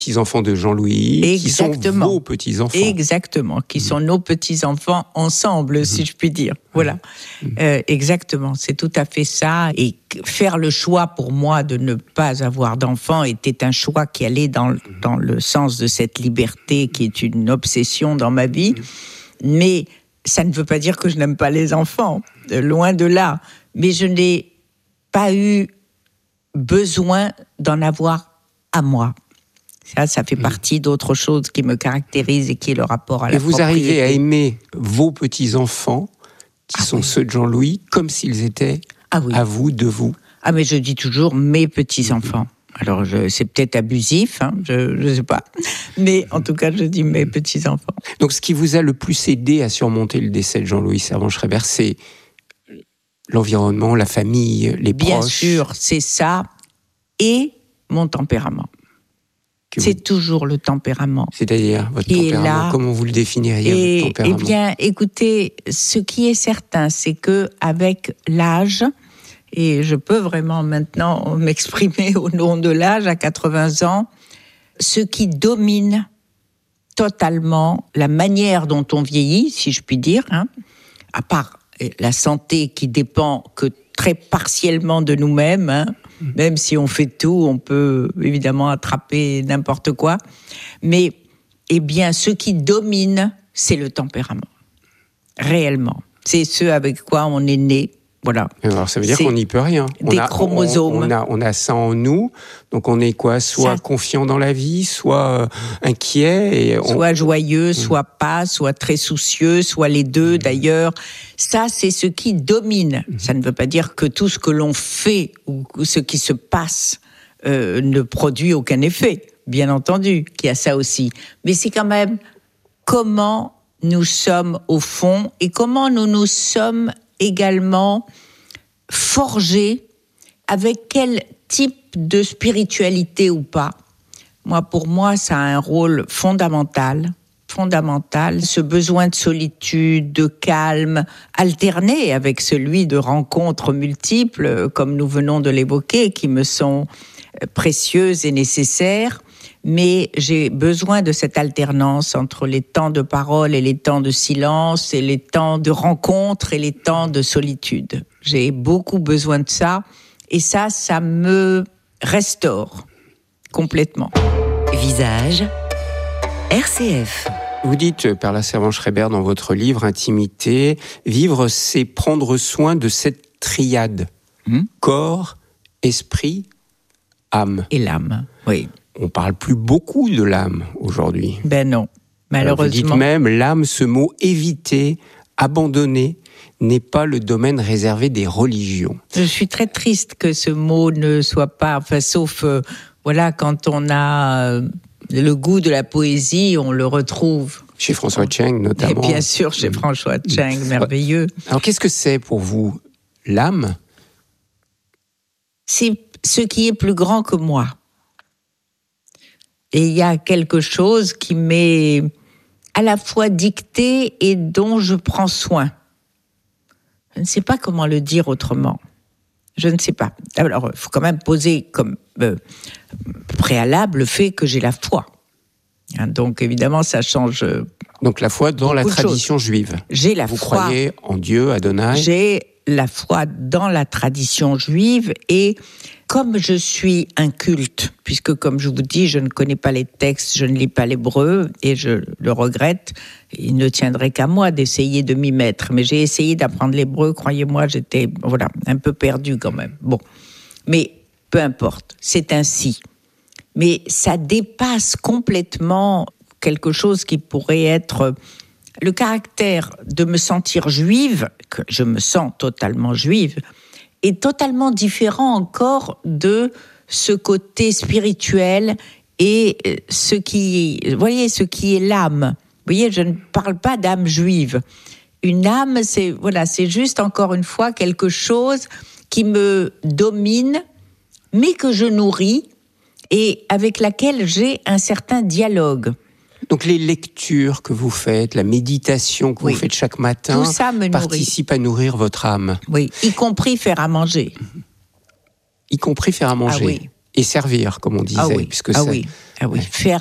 petits-enfants de Jean-Louis, Exactement. qui sont vos petits-enfants. Exactement, qui sont nos petits-enfants ensemble, si je puis dire. Voilà, exactement, c'est tout à fait ça. Et faire le choix pour moi de ne pas avoir d'enfants était un choix qui allait dans le sens de cette liberté qui est une obsession dans ma vie. Mais ça ne veut pas dire que je n'aime pas les enfants, loin de là. Mais je n'ai pas eu besoin d'en avoir à moi. Ça fait partie d'autres choses qui me caractérisent et qui est le rapport à la propriété. Et vous arrivez à aimer vos petits-enfants, qui sont ceux de Jean-Louis, comme s'ils étaient à vous, de vous. Ah, mais je dis toujours mes petits-enfants. Alors, c'est peut-être abusif, je ne sais pas. Mais en tout cas, je dis mes petits-enfants. Donc, ce qui vous a le plus aidé à surmonter le décès de Jean-Louis Servan-Schreiber, c'est l'environnement, la famille, les proches. Bien sûr, c'est ça. Et mon tempérament. C'est toujours le tempérament. C'est-à-dire votre tempérament, comment vous le définiriez, votre tempérament ? Eh bien, écoutez, ce qui est certain, c'est qu'avec l'âge, et je peux vraiment maintenant m'exprimer au nom de l'âge, à 80 ans, ce qui domine totalement la manière dont on vieillit, si je puis dire, à part la santé qui dépend que très partiellement de nous-mêmes, même si on fait tout, on peut évidemment attraper n'importe quoi. Mais, eh bien, ce qui domine, c'est le tempérament. Réellement. C'est ce avec quoi on est né. Voilà. Alors, ça veut dire qu'on n'y peut rien. Des chromosomes. On a ça en nous. Donc, on est quoi ? Soit confiant dans la vie, soit inquiet. Soit joyeux, soit pas, soit très soucieux, soit les deux d'ailleurs. Ça, c'est ce qui domine. Ça ne veut pas dire que tout ce que l'on fait ou ce qui se passe ne produit aucun effet. Bien entendu qu'il y a ça aussi. Mais c'est quand même comment nous sommes au fond et comment nous nous sommes également forgés, avec quel type de spiritualité ou pas. Pour moi, ça a un rôle fondamental, ce besoin de solitude, de calme, alterné avec celui de rencontres multiples, comme nous venons de l'évoquer, qui me sont précieuses et nécessaires. Mais j'ai besoin de cette alternance entre les temps de parole et les temps de silence, et les temps de rencontre et les temps de solitude. J'ai beaucoup besoin de ça, et ça me restaure complètement. Visage, RCF. Vous dites, Perla Servan-Schreiber, dans votre livre Intimité, vivre, c'est prendre soin de cette triade. Corps, esprit, âme. Et l'âme, oui. On parle plus beaucoup de l'âme aujourd'hui. Ben non, malheureusement. Vous dites même, l'âme, ce mot évité, abandonné, n'est pas le domaine réservé des religions. Je suis très triste que ce mot ne soit pas, sauf, quand on a le goût de la poésie, on le retrouve. Chez François Tcheng, notamment. Et bien sûr, chez François Tcheng, merveilleux. Alors, qu'est-ce que c'est pour vous, l'âme ? C'est ce qui est plus grand que moi. Et il y a quelque chose qui m'est à la fois dicté et dont je prends soin. Je ne sais pas comment le dire autrement. Je ne sais pas. Alors, il faut quand même poser comme préalable le fait que j'ai la foi. Donc, évidemment, ça change. Donc, la foi dans la tradition juive. J'ai la foi. Vous croyez en Dieu, Adonai ? J'ai la foi dans la tradition juive, et comme je suis inculte, puisque comme je vous dis, je ne connais pas les textes, je ne lis pas l'hébreu, et je le regrette, il ne tiendrait qu'à moi d'essayer de m'y mettre. Mais j'ai essayé d'apprendre l'hébreu, croyez-moi, j'étais un peu perdue quand même. Bon, mais peu importe, c'est ainsi. Mais ça dépasse complètement quelque chose qui pourrait être le caractère de me sentir juive, que je me sens totalement juive, est totalement différent encore de ce côté spirituel et ce qui est l'âme. Vous voyez, je ne parle pas d'âme juive. Une âme, c'est juste encore une fois quelque chose qui me domine, mais que je nourris et avec laquelle j'ai un certain dialogue. Donc les lectures que vous faites, la méditation que vous faites chaque matin, tout ça me participe à nourrir votre âme. Oui, y compris faire à manger. Y compris faire à manger. et servir, comme on disait. Ah oui, puisque ah oui, faire